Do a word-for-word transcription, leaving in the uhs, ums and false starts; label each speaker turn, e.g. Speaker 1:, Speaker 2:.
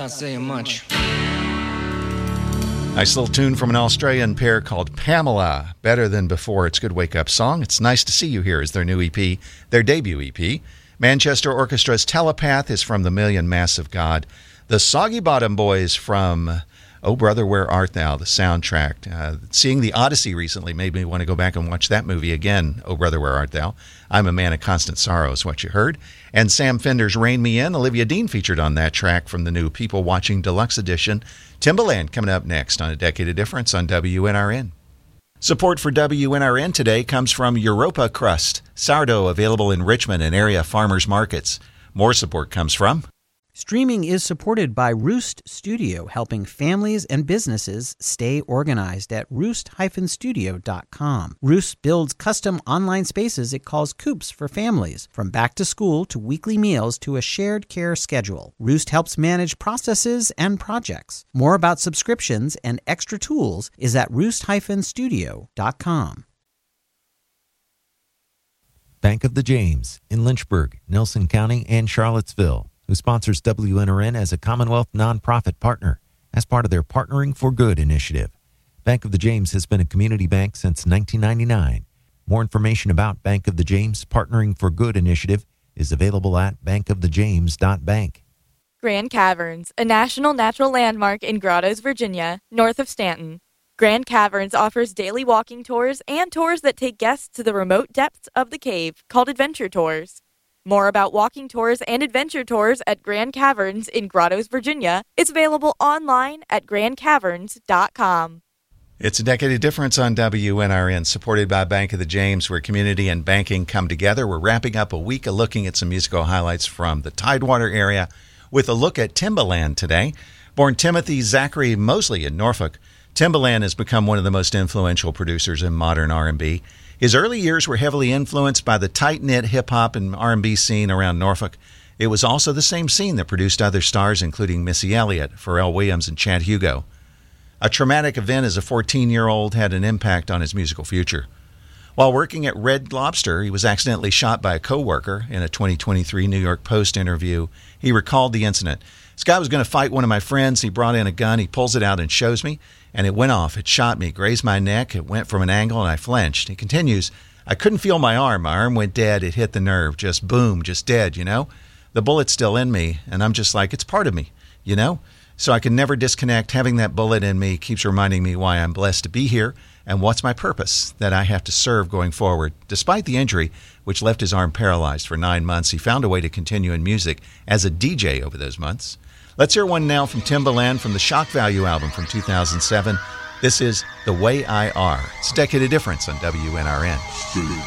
Speaker 1: not saying much.
Speaker 2: Nice little tune from an Australian pair called Pamela. Better Than Before. It's a good wake-up song. It's Nice to See You Here is their new E P, their debut E P. Manchester Orchestra's Telepath is from The Million Masks of God. The Soggy Bottom Boys from Oh Brother, Where Art Thou, the soundtrack. Uh, seeing The Odyssey recently made me want to go back and watch that movie again, Oh Brother, Where Art Thou. I'm a Man of Constant Sorrow is what you heard. And Sam Fender's Rein Me In. Olivia Dean featured on that track from the new People Watching Deluxe Edition. Timbaland coming up next on A Decade of Difference on W N R N. Support for W N R N today comes from Europa Crust, sourdough available in Richmond and area farmers markets. More support comes from...
Speaker 3: Streaming is supported by Roost Studio, helping families and businesses stay organized at roost dash studio dot com. Roost builds custom online spaces it calls coops for families, from back to school to weekly meals to a shared care schedule. Roost helps manage processes and projects. More about subscriptions and extra tools is at roost dash studio dot com.
Speaker 4: Bank of the James in Lynchburg, Nelson County, and Charlottesville, who sponsors W N R N as a Commonwealth nonprofit partner as part of their Partnering for Good initiative. Bank of the James has been a community bank since nineteen ninety-nine. More information about Bank of the James Partnering for Good initiative is available at bank of the james dot bank.
Speaker 5: Grand Caverns, a national natural landmark in Grottoes, Virginia, north of Stanton. Grand Caverns offers daily walking tours and tours that take guests to the remote depths of the cave, called adventure tours. More about walking tours and adventure tours at Grand Caverns in Grottoes, Virginia is available online at grand caverns dot com.
Speaker 2: It's A Decade of Difference on W N R N, supported by Bank of the James, where community and banking come together. We're wrapping up a week of looking at some musical highlights from the Tidewater area with a look at Timbaland today. Born Timothy Zachary Mosley in Norfolk, Timbaland has become one of the most influential producers in modern R and B. His early years were heavily influenced by the tight-knit hip-hop and R and B scene around Norfolk. It was also the same scene that produced other stars, including Missy Elliott, Pharrell Williams, and Chad Hugo. A traumatic event as a fourteen-year-old had an impact on his musical future. While working at Red Lobster, he was accidentally shot by a coworker. In a twenty twenty-three New York Post interview, he recalled the incident. This guy was going to fight one of my friends. He brought in a gun. He pulls it out and shows me, and it went off. It shot me, grazed my neck. It went from an angle, and I flinched. He continues, I couldn't feel my arm. My arm went dead. It hit the nerve. Just boom, just dead, you know? The bullet's still in me, and I'm just like, it's part of me, you know? So I can never disconnect. Having that bullet in me keeps reminding me why I'm blessed to be here and what's my purpose that I have to serve going forward. Despite the injury, which left his arm paralyzed for nine months, he found a way to continue in music as a D J over those months. Let's hear one now from Timbaland from the Shock Value album from two thousand seven. This is The Way I Are. It's A Decade of Difference on W N R N.